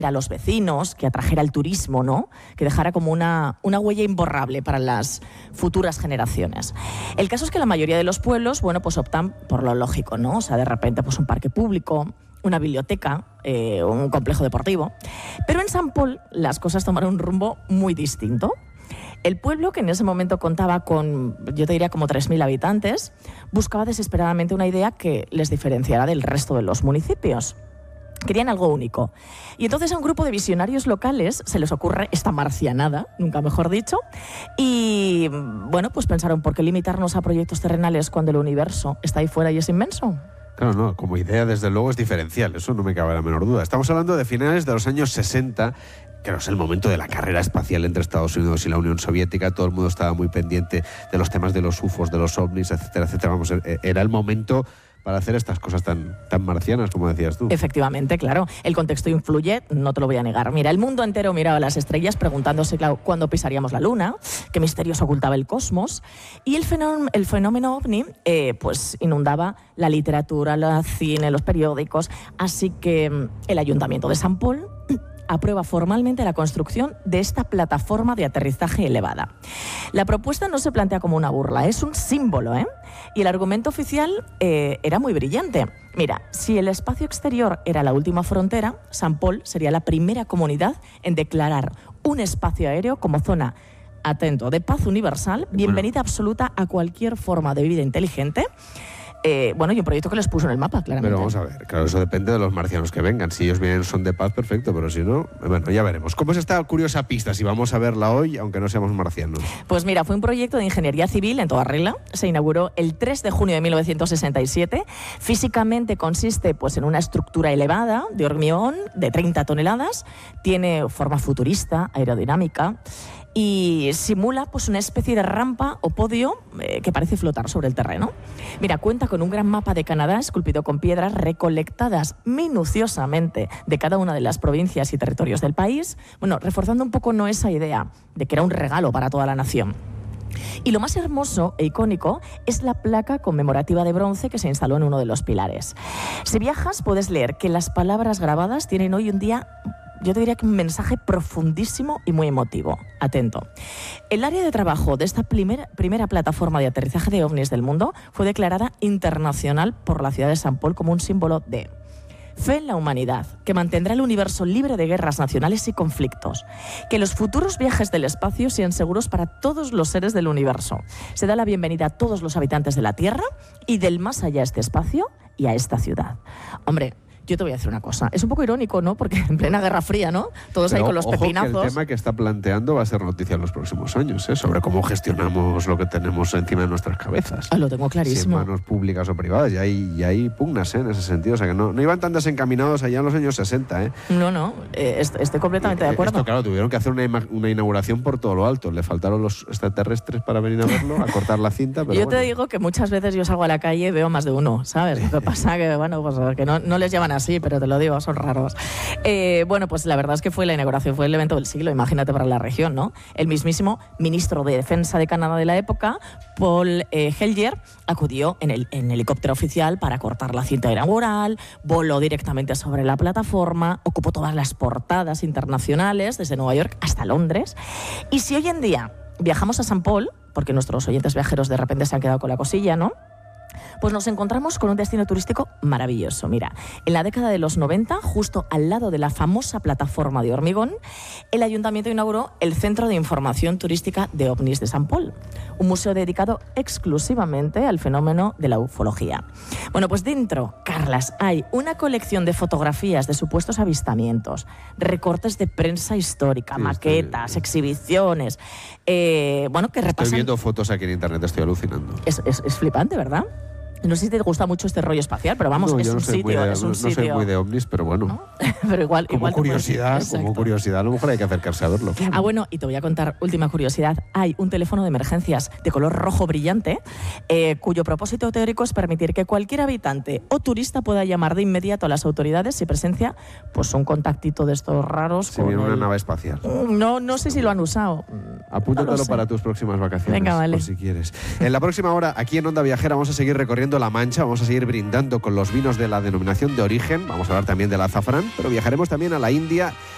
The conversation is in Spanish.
a los vecinos, que atrajera el turismo, ¿no? Que dejara como una huella imborrable para las futuras generaciones. El caso es que la mayoría de los pueblos, bueno, pues optan por lo lógico, ¿no? O sea, de repente, pues un parque público, una biblioteca, un complejo deportivo. Pero en Sant Pol las cosas tomaron un rumbo muy distinto. El pueblo, que en ese momento contaba con, yo te diría, como 3.000 habitantes, buscaba desesperadamente una idea que les diferenciara del resto de los municipios. Querían algo único. Y entonces a un grupo de visionarios locales se les ocurre esta marcianada, nunca mejor dicho, y bueno, pues pensaron, ¿por qué limitarnos a proyectos terrenales cuando el universo está ahí fuera y es inmenso? Claro, no, como idea desde luego es diferencial, eso no me cabe la menor duda. Estamos hablando de finales de los años 60, que es el momento de la carrera espacial entre Estados Unidos y la Unión Soviética. Todo el mundo estaba muy pendiente de los temas de los UFOs, de los ovnis, etcétera, etcétera. Vamos, era el momento para hacer estas cosas tan marcianas, como decías tú. Efectivamente, claro. El contexto influye, no te lo voy a negar. Mira, el mundo entero miraba las estrellas preguntándose, claro, cuándo pisaríamos la Luna, qué misterios ocultaba el cosmos. Y el fenómeno ovni, pues inundaba la literatura, el cine, los periódicos. Así que el Ayuntamiento de Sant Pol aprueba formalmente la construcción de esta plataforma de aterrizaje elevada. La propuesta no se plantea como una burla, es un símbolo, ¿eh? Y el argumento oficial era muy brillante. Mira, si el espacio exterior era la última frontera, Sant Pol sería la primera comunidad en declarar un espacio aéreo como zona, atento, de paz universal, bienvenida absoluta a cualquier forma de vida inteligente. Bueno, y un proyecto que les puso en el mapa, claramente. Pero vamos a ver, claro, eso depende de los marcianos que vengan. Si ellos vienen son de paz, perfecto, pero si no, bueno, ya veremos. ¿Cómo es esta curiosa pista, si vamos a verla hoy, aunque no seamos marcianos? Pues mira, fue un proyecto de ingeniería civil en toda regla. Se inauguró el 3 de junio de 1967. Físicamente consiste pues, en una estructura elevada de hormigón de 30 toneladas. Tiene forma futurista, aerodinámica, y simula pues una especie de rampa o podio que parece flotar sobre el terreno. Mira, cuenta con un gran mapa de Canadá esculpido con piedras recolectadas minuciosamente de cada una de las provincias y territorios del país, bueno, reforzando un poco esa idea de que era un regalo para toda la nación. Y lo más hermoso e icónico es la placa conmemorativa de bronce que se instaló en uno de los pilares. Si viajas puedes leer que las palabras grabadas tienen hoy en día, yo te diría que un mensaje profundísimo y muy emotivo. Atento. El área de trabajo de esta primera plataforma de aterrizaje de ovnis del mundo fue declarada internacional por la ciudad de Sant Pol como un símbolo de fe en la humanidad, que mantendrá el universo libre de guerras nacionales y conflictos, que los futuros viajes del espacio sean seguros para todos los seres del universo. Se da la bienvenida a todos los habitantes de la Tierra y del más allá a este espacio y a esta ciudad. Hombre, yo te voy a decir una cosa, es un poco irónico, ¿no? Porque en plena Guerra Fría, ¿no? Todos ahí con los pepinazos. Que el tema que está planteando va a ser noticia en los próximos años, ¿eh? Sobre cómo gestionamos lo que tenemos encima de nuestras cabezas. Lo tengo clarísimo. Si en manos públicas o privadas, y hay pugnas, ¿eh? En ese sentido. O sea, que no iban tan desencaminados allá en los años 60, ¿eh? No, estoy completamente de acuerdo. Esto, claro, tuvieron que hacer una inauguración por todo lo alto. Le faltaron los extraterrestres para venir a verlo, a cortar la cinta, pero te digo que muchas veces yo salgo a la calle y veo más de uno, ¿sabes? Lo que pasa que, bueno, pues que no les llaman así, pero te lo digo, son raros. Bueno, pues la verdad es que la inauguración fue el evento del siglo, imagínate para la región, ¿no? El mismísimo ministro de Defensa de Canadá de la época, Paul Hellyer, acudió en helicóptero oficial para cortar la cinta inaugural, voló directamente sobre la plataforma, ocupó todas las portadas internacionales, desde Nueva York hasta Londres. Y si hoy en día viajamos a Sant Pol, porque nuestros oyentes viajeros de repente se han quedado con la cosilla, ¿no? Pues nos encontramos con un destino turístico maravilloso. Mira, en la década de los 90, justo al lado de la famosa plataforma de hormigón, el ayuntamiento inauguró el Centro de Información Turística de OVNIs de Sant Pol, un museo dedicado exclusivamente al fenómeno de la ufología. Bueno, pues dentro, Carlas, hay una colección de fotografías de supuestos avistamientos, recortes de prensa histórica, maquetas, exhibiciones, bueno, que repasan... Estoy viendo fotos aquí en internet, estoy alucinando. Es flipante, ¿verdad? No sé si te gusta mucho este rollo espacial, pero vamos, es un sitio. No soy muy de ovnis, pero bueno. ¿No? Pero igual, como curiosidad, a lo mejor hay que acercarse a verlo. Bueno, y te voy a contar, última curiosidad. Hay un teléfono de emergencias de color rojo brillante, cuyo propósito teórico es permitir que cualquier habitante o turista pueda llamar de inmediato a las autoridades si presencia pues un contactito de estos raros. Si viene una nave espacial. No sé si lo han usado. Apúntatelo para tus próximas vacaciones. Venga, vale. Por si quieres. En la próxima hora, aquí en Onda Viajera, vamos a seguir recorriendo La Mancha, vamos a seguir brindando con los vinos de la denominación de origen, vamos a hablar también del azafrán, pero viajaremos también a la India